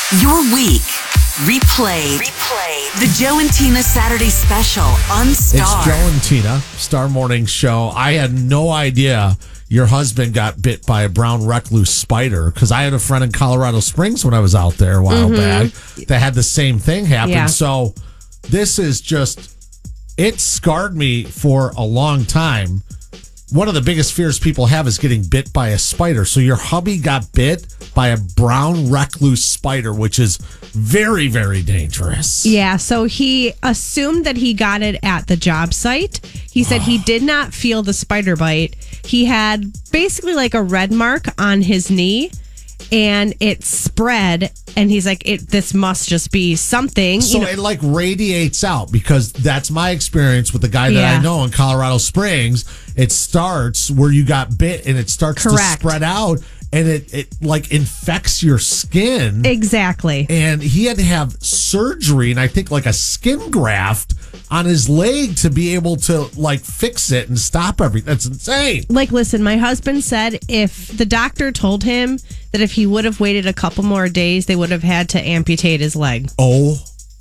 Your week replayed. The Joe and Tina Saturday Special on Star. It's Joe and Tina, Star Morning Show. I had no idea your husband got bit by a brown recluse spider because I had a friend in Colorado Springs when I was out there a while back that had the same thing happen. Yeah. So this is just, it scarred me for a long time. One of the biggest fears people have is getting bit by a spider. So your hubby got bit by a brown recluse spider, which is very, very dangerous. Yeah, so he assumed that he got it at the job site. He said he did not feel the spider bite. He had basically like a red mark on his knee, and it spread. And he's like, this must just be something. So it like radiates out, because that's my experience with the guy that I know in Colorado Springs. It starts where you got bit and it starts to spread out, and it like infects your skin. Exactly. And he had to have surgery and I think like a skin graft on his leg to be able to like fix it and stop everything. That's insane. Like, listen, my husband said if the doctor told him that if he would have waited a couple more days, they would have had to amputate his leg. Oh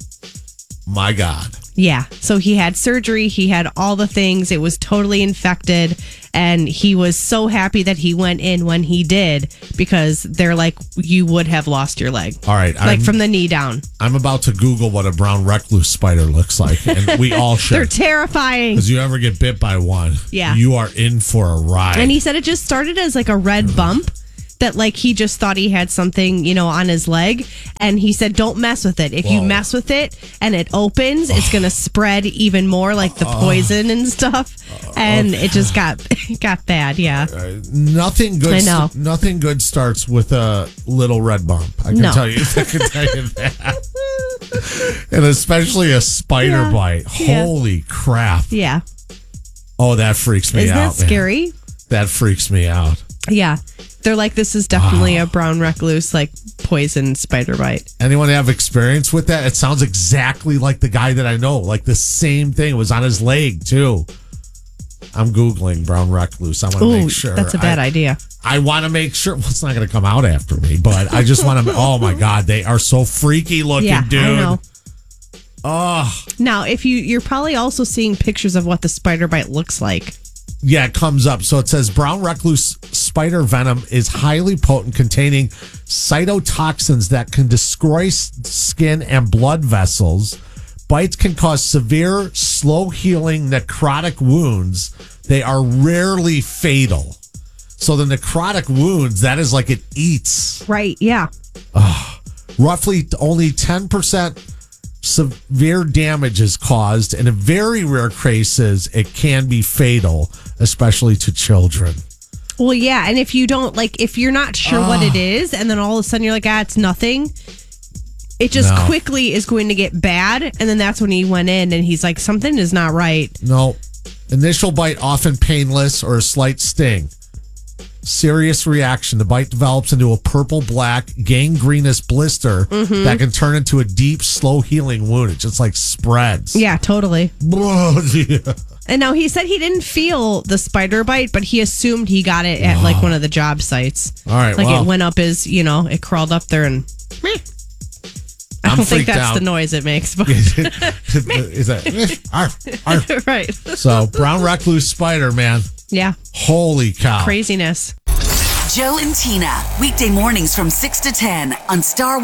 my God. Yeah. So he had surgery. He had all the things. It was totally infected. And he was so happy that he went in when he did, because they're like, you would have lost your leg. All right. Like from the knee down. I'm about to Google what a brown recluse spider looks like. And we all should. They're terrifying. Because you ever get bit by one, yeah, you are in for a ride. And he said it just started as like a red bump. That like he just thought he had something, on his leg. And he said, don't mess with it. If you mess with it and it opens, it's going to spread even more, like the poison and stuff. And it just got bad. Yeah. Nothing good. I know. Nothing good starts with a little red bump. I can tell you. I can tell you that. And especially a spider bite. Holy crap. Yeah. Oh, that freaks me out. Isn't that scary? Man. That freaks me out. Yeah. They're like, this is definitely a brown recluse, like poison spider bite. Anyone have experience with that? It sounds exactly like the guy that I know. Like the same thing. It was on his leg, too. I'm Googling brown recluse. I want to make sure. That's a bad idea. I want to make sure. Well, it's not going to come out after me, but I just want to. Oh, my God. They are so freaky looking, dude. I know. Oh. Now, if you're probably also seeing pictures of what the spider bite looks like. Yeah, it comes up. So it says brown recluse spider venom is highly potent, containing cytotoxins that can destroy skin and blood vessels. Bites can cause severe, slow-healing necrotic wounds. They are rarely fatal. So the necrotic wounds, that is like it eats. Right, yeah. Roughly only 10% severe damage is caused, and in very rare cases, it can be fatal, especially to children. Well, yeah, and if you don't, if you're not sure what it is, and then all of a sudden you're like, it's nothing, it just quickly is going to get bad, and then that's when he went in, and he's like, something is not right. No. Initial bite often painless or a slight sting. Serious reaction. The bite develops into a purple-black gangrenous blister that can turn into a deep, slow-healing wound. It just spreads. Yeah, totally. Yeah. And now he said he didn't feel the spider bite, but he assumed he got it at one of the job sites. All right, it went up his, it crawled up there and. I don't think that's the noise it makes. But is that arf, arf. Right? So brown recluse spider, man. Yeah. Holy cow! Craziness. Joe and Tina, weekday mornings from 6 to 10 on Star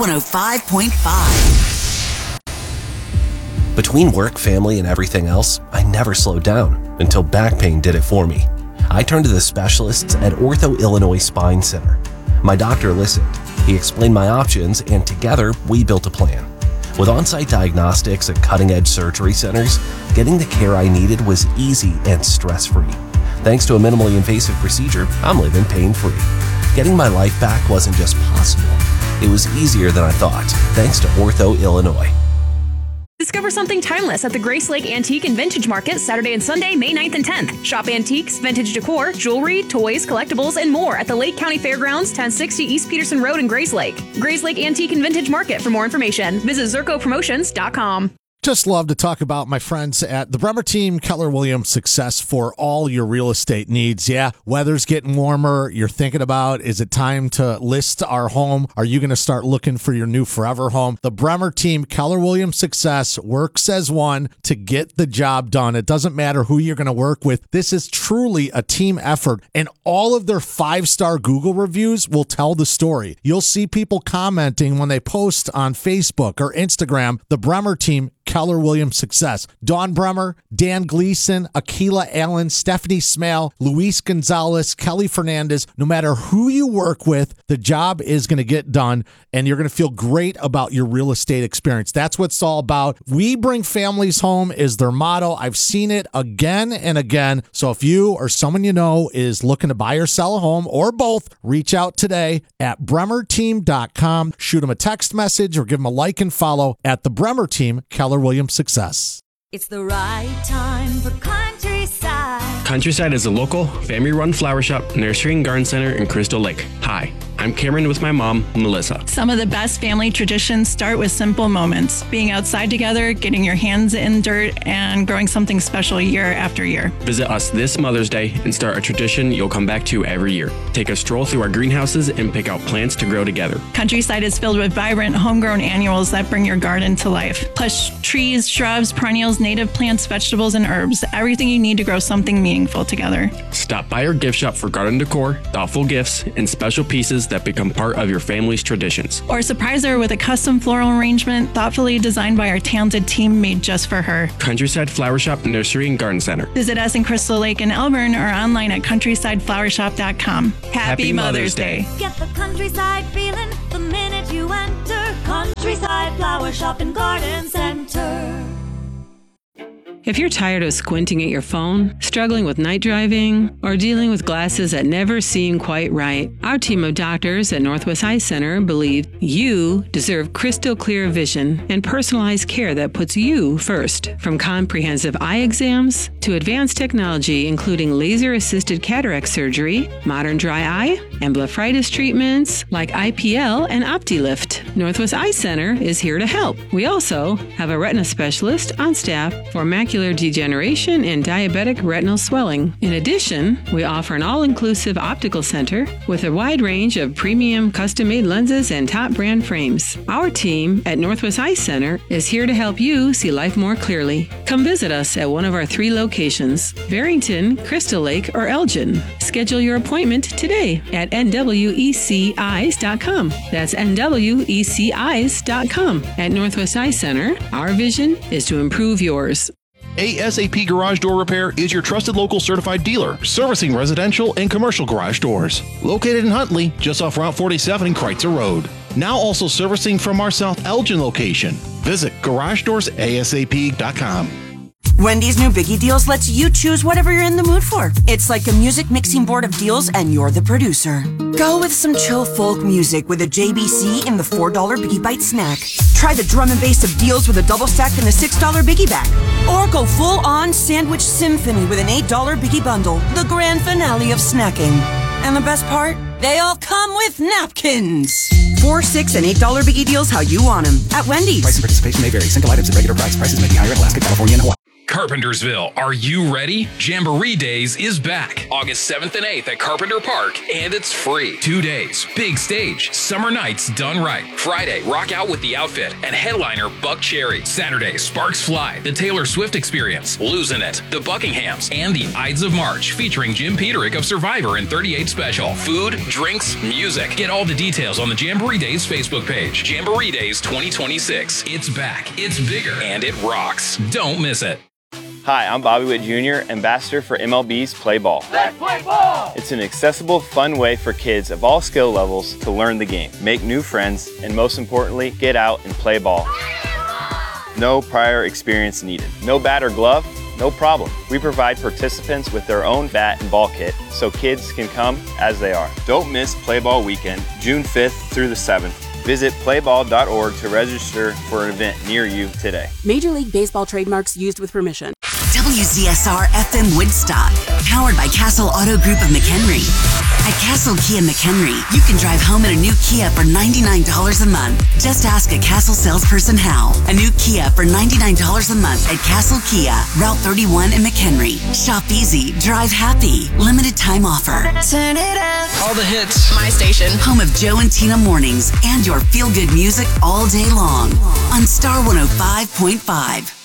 105.5. Between work, family, and everything else, I never slowed down until back pain did it for me. I turned to the specialists at Ortho Illinois Spine Center. My doctor listened. He explained my options, and together we built a plan. With on-site diagnostics and cutting-edge surgery centers, getting the care I needed was easy and stress-free. Thanks to a minimally invasive procedure, I'm living pain-free. Getting my life back wasn't just possible. It was easier than I thought, thanks to Ortho Illinois. Discover something timeless at the Grace Lake Antique and Vintage Market Saturday and Sunday, May 9th and 10th. Shop antiques, vintage decor, jewelry, toys, collectibles, and more at the Lake County Fairgrounds, 1060 East Peterson Road in Grace Lake. Grace Lake Antique and Vintage Market. For more information, visit ZircoPromotions.com. Just love to talk about my friends at the Bremer Team, Keller Williams Success for all your real estate needs. Yeah, weather's getting warmer. You're thinking about, is it time to list our home? Are you going to start looking for your new forever home? The Bremer Team, Keller Williams Success works as one to get the job done. It doesn't matter who you're going to work with. This is truly a team effort, and all of their 5-star Google reviews will tell the story. You'll see people commenting when they post on Facebook or Instagram. The Bremer Team, Keller Williams Success. Dawn Bremer, Dan Gleason, Akila Allen, Stephanie Smale, Luis Gonzalez, Kelly Fernandez. No matter who you work with, the job is going to get done, and you're going to feel great about your real estate experience. That's what it's all about. We bring families home is their motto. I've seen it again and again. So if you or someone you know is looking to buy or sell a home, or both, reach out today at bremerteam.com. Shoot them a text message or give them a like and follow at the Bremer Team, Keller Williams Success. It's the right time for Countryside. Countryside is a local, family-run flower shop, nursery and garden center in Crystal Lake. Hi, I'm Cameron with my mom, Melissa. Some of the best family traditions start with simple moments. Being outside together, getting your hands in dirt, and growing something special year after year. Visit us this Mother's Day and start a tradition you'll come back to every year. Take a stroll through our greenhouses and pick out plants to grow together. Countryside is filled with vibrant, homegrown annuals that bring your garden to life. Plus trees, shrubs, perennials, native plants, vegetables, and herbs. Everything you need to grow something meaningful together. Stop by our gift shop for garden decor, thoughtful gifts, and special pieces that become part of your family's traditions. Or surprise her with a custom floral arrangement thoughtfully designed by our talented team made just for her. Countryside Flower Shop, Nursery and Garden Center. Visit us in Crystal Lake and Elburn or online at countrysideflowershop.com. Happy Mother's Day. Get the countryside feeling the minute you enter Countryside Flower Shop and Garden Center. If you're tired of squinting at your phone, struggling with night driving, or dealing with glasses that never seem quite right, our team of doctors at Northwest Eye Center believe you deserve crystal clear vision and personalized care that puts you first. From comprehensive eye exams to advanced technology including laser-assisted cataract surgery, modern dry eye, and blepharitis treatments like IPL and OptiLift, Northwest Eye Center is here to help. We also have a retina specialist on staff for macular degeneration and diabetic retinal swelling. In addition, we offer an all-inclusive optical center with a wide range of premium custom-made lenses and top brand frames. Our team at Northwest Eye Center is here to help you see life more clearly. Come visit us at one of our 3 locations, Barrington, Crystal Lake, or Elgin. Schedule your appointment today at nweceyes.com. That's nweceyes.com. At Northwest Eye Center, our vision is to improve yours. ASAP Garage Door Repair is your trusted local certified dealer, servicing residential and commercial garage doors. Located in Huntley, just off Route 47 and Kreitzer Road. Now also servicing from our South Elgin location. Visit GarageDoorsASAP.com. Wendy's new Biggie Deals lets you choose whatever you're in the mood for. It's like a music mixing board of deals and you're the producer. Go with some chill folk music with a JBC in the $4 Biggie Bite snack. Try the drum and bass of deals with a double stack and the $6 Biggie Bag. Or go full-on sandwich symphony with an $8 Biggie Bundle, the grand finale of snacking. And the best part? They all come with napkins. $4, $6, and $8 Biggie Deals how you want them at Wendy's. Price and participation may vary. Single items at regular price. Prices may be higher in Alaska, California, and Hawaii. Carpentersville, are you ready? Jamboree Days is back August 7th and 8th at Carpenter Park, and it's free. 2 days, big stage, summer nights done right. Friday, rock out with the outfit and headliner Buck Cherry. Saturday, Sparks Fly, the Taylor Swift Experience, Losing It, the Buckinghams, and the Ides of March featuring Jim Peterick of Survivor and 38 Special. Food, drinks, music. Get all the details on the Jamboree Days Facebook page. Jamboree Days 2026. It's back, it's bigger, and it rocks. Don't miss it. Hi, I'm Bobby Witt Jr., ambassador for MLB's Play Ball. Let's play ball! It's an accessible, fun way for kids of all skill levels to learn the game, make new friends, and most importantly, get out and play ball. No prior experience needed. No bat or glove? No problem. We provide participants with their own bat and ball kit so kids can come as they are. Don't miss Play Ball Weekend, June 5th through the 7th. Visit playball.org to register for an event near you today. Major League Baseball trademarks used with permission. WZSR FM Woodstock, powered by Castle Auto Group of McHenry. At Castle Kia McHenry, you can drive home in a new Kia for $99 a month. Just ask a Castle salesperson how. A new Kia for $99 a month at Castle Kia, Route 31 in McHenry. Shop easy, drive happy. Limited time offer. Turn it up. All the hits. My station. Home of Joe and Tina mornings and your feel-good music all day long on Star 105.5.